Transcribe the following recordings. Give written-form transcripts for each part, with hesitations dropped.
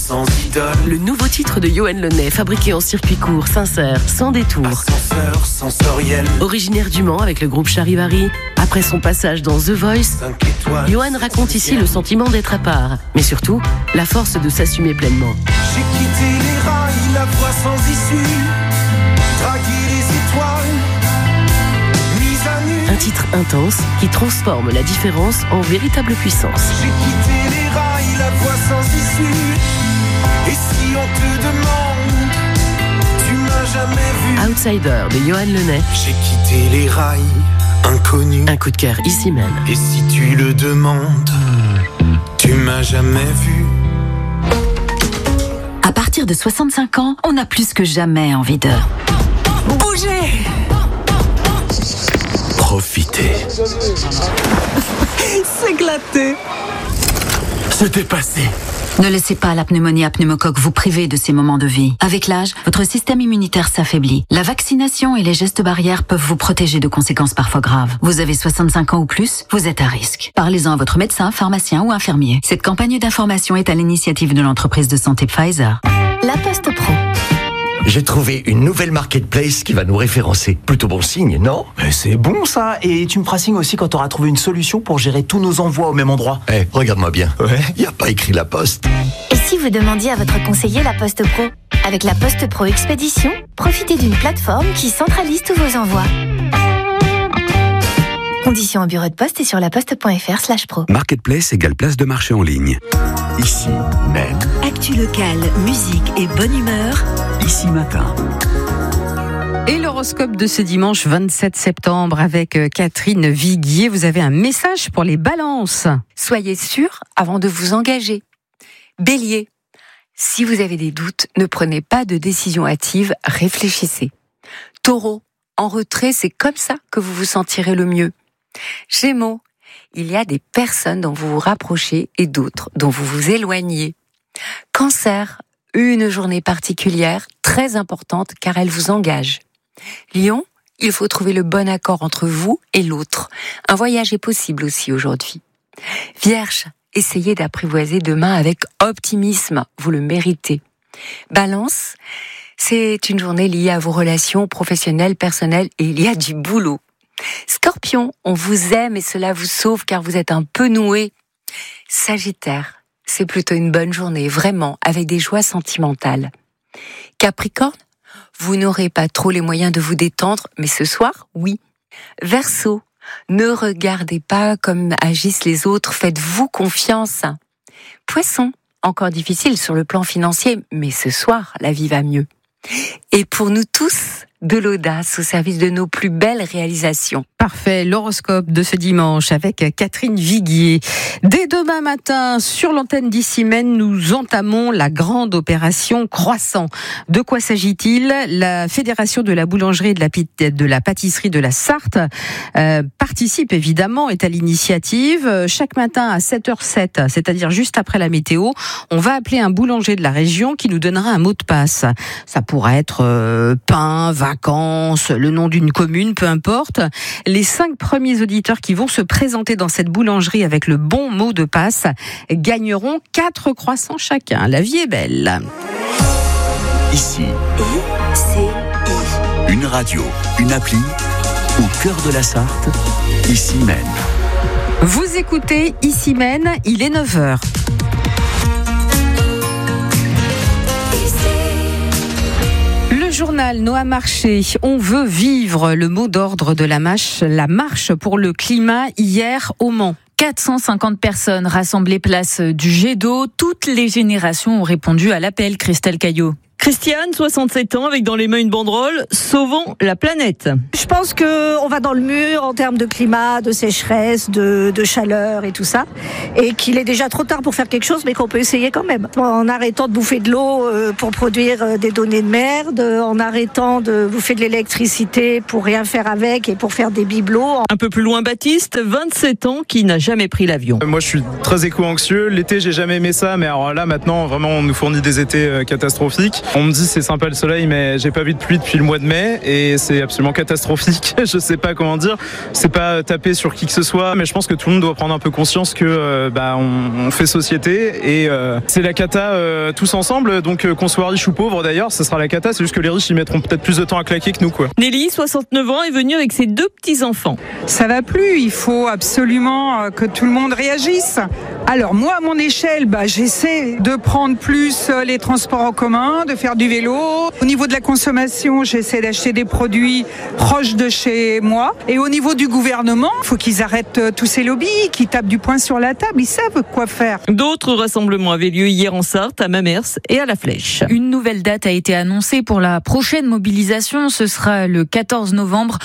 sans idole. Le nouveau titre de Yoann Le Nay, fabriqué en circuit court, sincère, sans détour. Ascenseur sensoriel. Originaire du Mans avec le groupe Charivari, après son passage dans The Voice, 5 étoiles. Yoann raconte ici le sentiment d'être à part, mais surtout la force de s'assumer pleinement. J'ai quitté les rails, la voie sans issue. Draguer les étoiles. Mise à nu. Un titre intense qui transforme la différence en véritable puissance. J'ai quitté les rails, la voie sans issue. Et si on te demande, tu m'as jamais vu. Outsider de Yoann Le Nay, J'ai quitté les rails, inconnus. un coup de cœur ici même. Et si tu le demandes, tu m'as jamais vu. À partir de 65 ans, on a plus que jamais envie de bouger. Profitez. S'éclater. Se dépasser. Ne laissez pas la pneumonie à pneumocoque vous priver de ces moments de vie. Avec l'âge, votre système immunitaire s'affaiblit. La vaccination et les gestes barrières peuvent vous protéger de conséquences parfois graves. Vous avez 65 ans ou plus, vous êtes à risque. Parlez-en à votre médecin, pharmacien ou infirmier. Cette campagne d'information est à l'initiative de l'entreprise de santé Pfizer. La Poste Pro. J'ai trouvé une nouvelle marketplace qui va nous référencer. Plutôt bon signe, non? Mais c'est bon ça. Et tu me feras signe aussi quand tu auras trouvé une solution pour gérer tous nos envois au même endroit. Regarde-moi bien. Ouais. Y a pas écrit La Poste. Et si vous demandiez à votre conseiller La Poste Pro? Avec la Poste Pro Expédition, profitez d'une plateforme qui centralise tous vos envois. Conditions au bureau de poste et sur laposte.fr/pro. Marketplace égale place de marché en ligne. Ici, même. Actu locale, musique et bonne humeur. Ici matin. Et l'horoscope de ce dimanche 27 septembre avec Catherine Viguier. Vous avez un message pour les balances. Soyez sûr avant de vous engager. Bélier, si vous avez des doutes, ne prenez pas de décision hâtive, réfléchissez. Taureau, en retrait, c'est comme ça que vous vous sentirez le mieux. Gémeaux, il y a des personnes dont vous vous rapprochez et d'autres dont vous vous éloignez. Cancer, une journée particulière, très importante car elle vous engage. Lion, il faut trouver le bon accord entre vous et l'autre. Un voyage est possible aussi aujourd'hui. Vierge, essayez d'apprivoiser demain avec optimisme, vous le méritez. Balance, c'est une journée liée à vos relations professionnelles, personnelles et il y a du boulot. Scorpion, on vous aime et cela vous sauve car vous êtes un peu noué. Sagittaire, c'est plutôt une bonne journée, vraiment, avec des joies sentimentales. Capricorne, vous n'aurez pas trop les moyens de vous détendre, mais ce soir, oui. Verseau, ne regardez pas comme agissent les autres, faites-vous confiance. Poisson, encore difficile sur le plan financier, mais ce soir, la vie va mieux. Et pour nous tous, de l'audace au service de nos plus belles réalisations. Parfait, l'horoscope de ce dimanche avec Catherine Viguier. Dès demain matin, sur l'antenne d'Ici Même, nous entamons la grande opération Croissant. De quoi s'agit-il? La Fédération de la boulangerie et de la pâtisserie de la Sarthe participe évidemment, est à l'initiative. Chaque matin à 7h07, c'est-à-dire juste après la météo, on va appeler un boulanger de la région qui nous donnera un mot de passe. Ça pourrait être pain, vacances, le nom d'une commune, peu importe. Les 5 premiers auditeurs qui vont se présenter dans cette boulangerie avec le bon mot de passe gagneront 4 croissants chacun. La vie est belle. Ici, I-C-I. une radio, une appli, au cœur de la Sarthe, Ici Même. Vous écoutez Ici Même, il est 9h. Le journal Noah Marché, on veut vivre, le mot d'ordre de la marche pour le climat hier au Mans. 450 personnes rassemblées place du jet d'eau. Toutes les générations ont répondu à l'appel. Christelle Caillot. Christiane, 67 ans, avec dans les mains une banderole « Sauvons la planète ». Je pense qu'on va dans le mur en termes de climat, de sécheresse, de chaleur et tout ça. Et qu'il est déjà trop tard pour faire quelque chose, mais qu'on peut essayer quand même. En arrêtant de bouffer de l'eau pour produire des données de merde, en arrêtant de bouffer de l'électricité pour rien faire avec et pour faire des bibelots. Un peu plus loin, Baptiste, 27 ans, qui n'a jamais pris l'avion. Moi, je suis très éco-anxieux. L'été, j'ai jamais aimé ça, mais alors là, maintenant, vraiment, on nous fournit des étés catastrophiques. On me dit c'est sympa le soleil, mais j'ai pas vu de pluie depuis le mois de mai et c'est absolument catastrophique. Je sais pas comment dire. C'est pas taper sur qui que ce soit, mais je pense que tout le monde doit prendre un peu conscience que on fait société et c'est la cata tous ensemble. Donc qu'on soit riche ou pauvre d'ailleurs, ce sera la cata. C'est juste que les riches ils mettront peut-être plus de temps à claquer que nous, quoi. Nelly, 69 ans, est venue avec ses 2 petits-enfants. Ça va plus, il faut absolument que tout le monde réagisse. Alors moi, à mon échelle, j'essaie de prendre plus les transports en commun, de faire du vélo. Au niveau de la consommation, j'essaie d'acheter des produits proches de chez moi. Et au niveau du gouvernement, il faut qu'ils arrêtent tous ces lobbies, qui tapent du poing sur la table. Ils savent quoi faire. D'autres rassemblements avaient lieu hier en Sarthe, à Mamers et à La Flèche. Une nouvelle date a été annoncée pour la prochaine mobilisation. Ce sera le 14 novembre.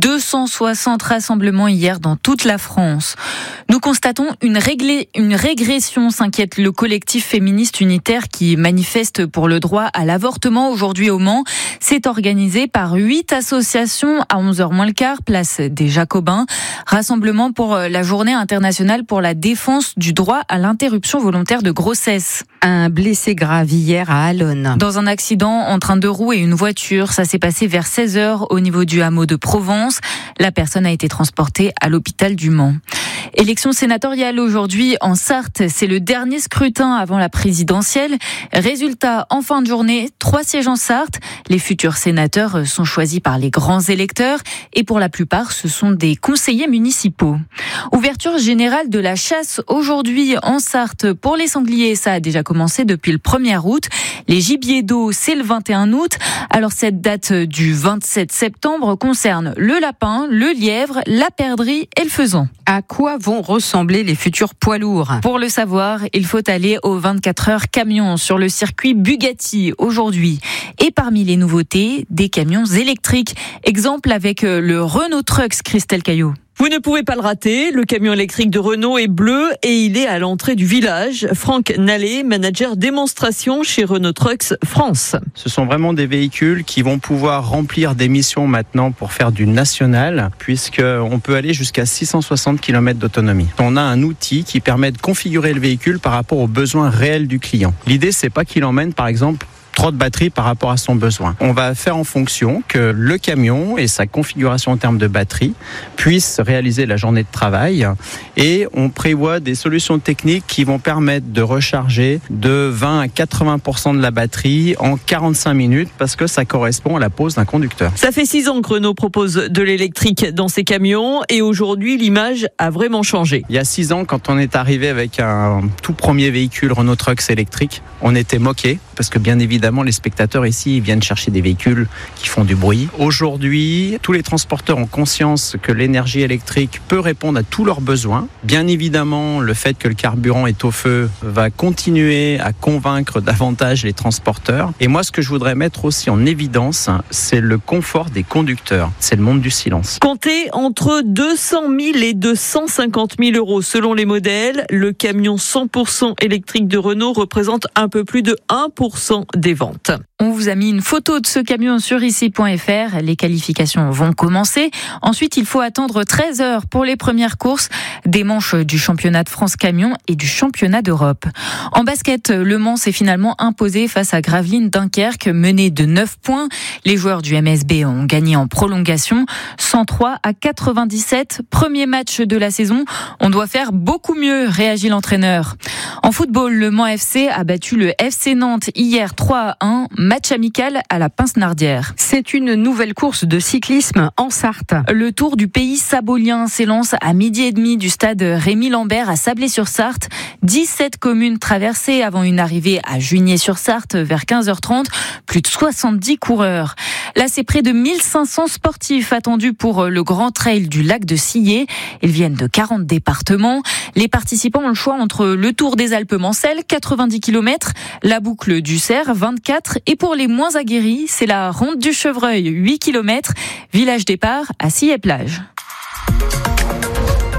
260 rassemblements hier dans toute la France. Nous constatons une régression, s'inquiète le collectif féministe unitaire qui manifeste pour le droit à l'avortement aujourd'hui au Mans. C'est organisé par 8 associations à 11h moins le quart, place des Jacobins. Rassemblement pour la journée internationale pour la défense du droit à l'interruption volontaire de grossesse. Un blessé grave hier à Allonne. Dans un accident entre un 2 roues et une voiture, ça s'est passé vers 16h au niveau du hameau de Provence. La personne a été transportée à l'hôpital du Mans. Élection sénatoriale aujourd'hui en Sarthe. C'est le dernier scrutin avant la présidentielle. Résultat, en fin de journée, 3 sièges en Sarthe. Les futurs sénateurs sont choisis par les grands électeurs et pour la plupart, ce sont des conseillers municipaux. Ouverture générale de la chasse aujourd'hui en Sarthe. Pour les sangliers, ça a déjà commencé depuis le 1er août. Les gibiers d'eau, c'est le 21 août. Alors cette date du 27 septembre concerne le lapin, le lièvre, la perdrix et le faisan. À quoi vont ressembler les futurs poids lourds? Pour le savoir, il faut aller aux 24 heures camions sur le circuit Bugatti aujourd'hui. Et parmi les nouveautés, des camions électriques. Exemple avec le Renault Trucks, Christelle Caillot. Vous ne pouvez pas le rater, le camion électrique de Renault est bleu et il est à l'entrée du village. Franck Nallet, manager démonstration chez Renault Trucks France. Ce sont vraiment des véhicules qui vont pouvoir remplir des missions maintenant pour faire du national, puisqu'on peut aller jusqu'à 660 km d'autonomie. On a un outil qui permet de configurer le véhicule par rapport aux besoins réels du client. L'idée, c'est pas qu'il emmène, par exemple, trop de batterie par rapport à son besoin. On va faire en fonction que le camion et sa configuration en termes de batterie puissent réaliser la journée de travail et on prévoit des solutions techniques qui vont permettre de recharger de 20 à 80% de la batterie en 45 minutes parce que ça correspond à la pause d'un conducteur. Ça fait 6 ans que Renault propose de l'électrique dans ses camions et aujourd'hui l'image a vraiment changé. Il y a 6 ans, quand on est arrivé avec un tout premier véhicule Renault Trucks électrique, on était moqué parce que bien évidemment les spectateurs ici viennent chercher des véhicules qui font du bruit. Aujourd'hui, tous les transporteurs ont conscience que l'énergie électrique peut répondre à tous leurs besoins. Bien évidemment, le fait que le carburant est au feu va continuer à convaincre davantage les transporteurs. Et moi, ce que je voudrais mettre aussi en évidence, c'est le confort des conducteurs. C'est le monde du silence. Comptez entre 200 000 et 250 000 euros selon les modèles. Le camion 100% électrique de Renault représente un peu plus de 1% des ventes. On vous a mis une photo de ce camion sur ici.fr. Les qualifications vont commencer. Ensuite, il faut attendre 13 heures pour les premières courses des manches du championnat de France camion et du championnat d'Europe. En basket, Le Mans s'est finalement imposé face à Gravelines Dunkerque, mené de 9 points. Les joueurs du MSB ont gagné en prolongation, 103 à 97. Premier match de la saison. On doit faire beaucoup mieux, réagit l'entraîneur. En football, le Mans FC a battu le FC Nantes hier 3-1. Match amical à la Pince-Nardière. C'est une nouvelle course de cyclisme en Sarthe. Le Tour du pays sabolien s'élance à 12h30 du stade Rémy-Lambert à Sablé-sur-Sarthe. 17 communes traversées avant une arrivée à Juigné-sur-Sarthe vers 15h30. Plus de 70 coureurs. Là, c'est près de 1500 sportifs attendus pour le Grand Trail du lac de Sillé. Ils viennent de 40 départements. Les participants ont le choix entre le Tour des Alpes-Mancelles, 90 km, la boucle du Cerf, 24, et pour les moins aguerris, c'est la Ronde du Chevreuil, 8 km, village départ à Sillé-Plage.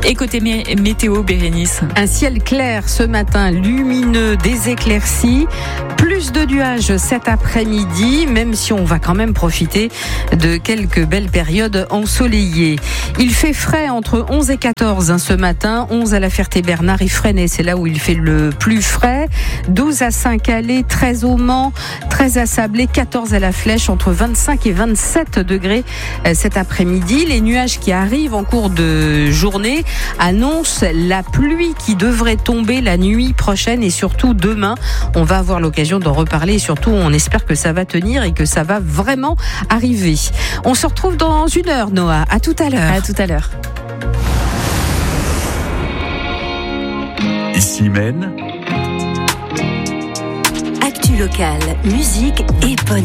Et côté météo, Bérénice. Un ciel clair ce matin, lumineux, des éclaircies, plus de nuages cet après-midi, même si on va quand même profiter de quelques belles périodes ensoleillées. Il fait frais entre 11 et 14 ce matin, 11 à la Ferté-Bernard et Fresnay, c'est là où il fait le plus frais, 12 à Saint-Calais, 13 au Mans, 13 à Sablé, 14 à la Flèche, entre 25 et 27 degrés cet après-midi. Les nuages qui arrivent en cours de journée annoncent la pluie qui devrait tomber la nuit prochaine et surtout demain. On va avoir l'occasion d'en reparler et surtout on espère que ça va tenir et que ça va vraiment arriver. On se retrouve dans une heure, Noah. À tout à l'heure. À tout à l'heure. Ici Maine. Actu locale, musique et bonne